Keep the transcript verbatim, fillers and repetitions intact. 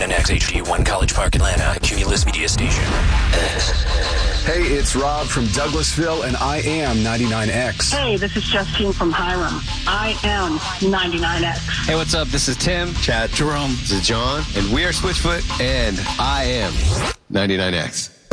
ninety-nine X H D one College Park, Atlanta, Cumulus Media Station. Hey, it's Rob from Douglasville, and I am ninety-nine X. Hey, this is Justine from Hiram. I am ninety-nine X. Hey, what's up? This is Tim. Chad. Jerome. This is John. And we are Switchfoot, and I am ninety-nine X.